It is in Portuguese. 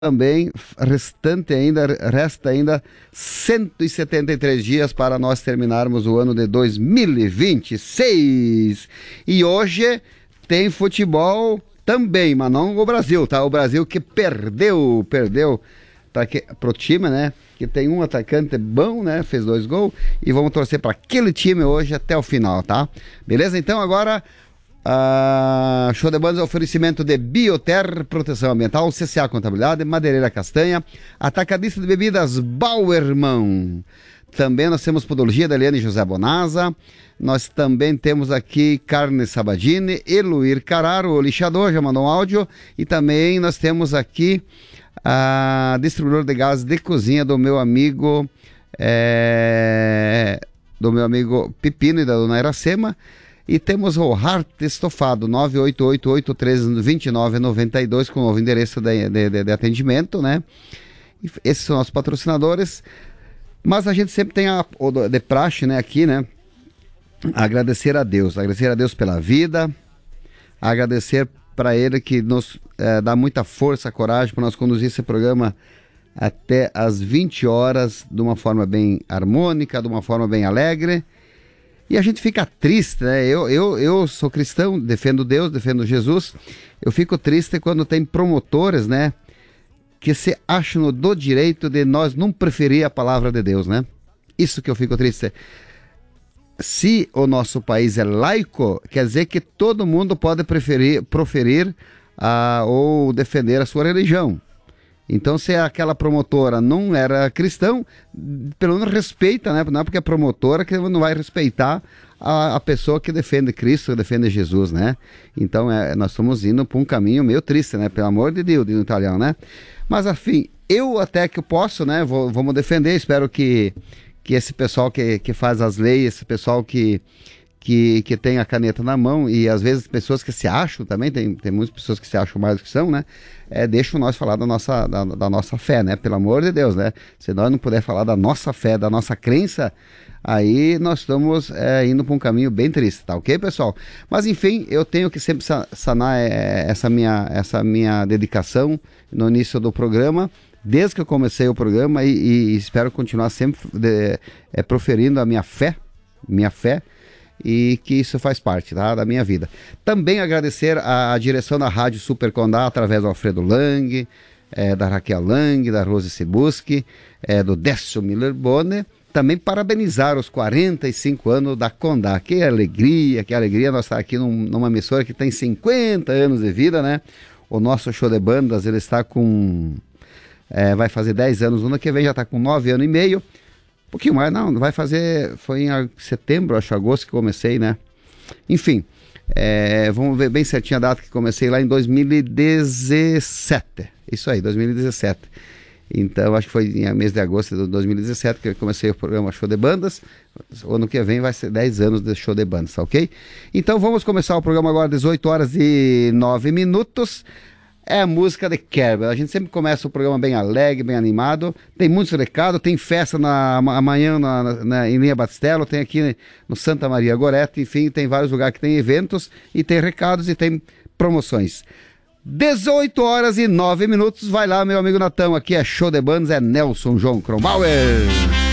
também resta ainda 173 dias para nós terminarmos o ano de 2026. E hoje tem futebol também, mas não o Brasil, tá? O Brasil que perdeu pro time, né? Que tem um atacante bom, né? Fez 2 gols e vamos torcer para aquele time hoje até o final, tá? Beleza? Então agora Show de Bandas é oferecimento de Bioter, proteção ambiental, CCA Contabilidade, Madeireira Castanha, Atacadista de Bebidas Bauerman. Também nós temos Podologia da Eliane José Bonasa. Nós também temos aqui Carne Sabadini, Eluir Cararo, o lixador, já mandou um áudio. E também nós temos aqui a distribuidor de gás de cozinha do meu amigo Pepino e da dona Iracema. E temos o Hart Estofado, 988832992, com o novo endereço de atendimento, né? E esses são nossos patrocinadores. Mas a gente sempre tem de praxe, né, aqui, né? Agradecer a Deus pela vida, agradecer para Ele que nos dá muita força, coragem para nós conduzir esse programa até às 20 horas, de uma forma bem harmônica, de uma forma bem alegre. E a gente fica triste, né? Eu sou cristão, defendo Deus, defendo Jesus. Eu fico triste quando tem promotores, né? Que se acham do direito de nós não preferir a palavra de Deus, né? Isso que eu fico triste. Se o nosso país é laico, quer dizer que todo mundo pode proferir ou defender a sua religião. Então, se aquela promotora não era cristão, pelo menos respeita, né? Não é porque é promotora que não vai respeitar a pessoa que defende Cristo, que defende Jesus, né? Então, nós estamos indo por um caminho meio triste, né? Pelo amor de Deus, diz no italiano, né? Mas, enfim, eu até que posso, né? Vamos defender, espero que esse pessoal que faz as leis, esse pessoal que tem a caneta na mão, e às vezes pessoas que se acham também, tem muitas pessoas que se acham mais do que são, né? Deixam nós falar da nossa fé, né? Pelo amor de Deus, né? Se nós não puder falar da nossa fé, da nossa crença, aí nós estamos indo para um caminho bem triste, tá ok, pessoal? Mas enfim, eu tenho que sempre sanar essa minha dedicação no início do programa, desde que eu comecei o programa, e espero continuar sempre proferindo a minha fé, e que isso faz parte, tá, da minha vida. Também agradecer a direção da Rádio Super Condá, através do Alfredo Lang, da Raquel Lang, da Rose Sibuski, do Décio Miller Bone. Também parabenizar os 45 anos da Condá. Que alegria nós estar aqui numa emissora que tem 50 anos de vida, né? O nosso Show de Bandas, ele está com... vai fazer 10 anos, no ano que vem já está com 9 anos e meio. Um pouquinho mais, não, vai fazer, foi em setembro, acho, agosto que comecei, né? Enfim, vamos ver bem certinho a data que comecei lá em 2017, isso aí, 2017. Então, acho que foi em mês de agosto de 2017 que eu comecei o programa Show de Bandas. O ano que vem vai ser 10 anos de Show de Bandas, tá ok? Então, vamos começar o programa agora, 18 horas e 9 minutos. É a música de Kerbel. A gente sempre começa o programa bem alegre, bem animado. Tem muitos recados, tem festa amanhã em Linha Batistello, tem aqui no Santa Maria Goreto, enfim, tem vários lugares que tem eventos e tem recados e tem promoções. 18 horas e 9 minutos, vai lá, meu amigo Natão, aqui é Show de Bandas, é Nelson João Kronbauer.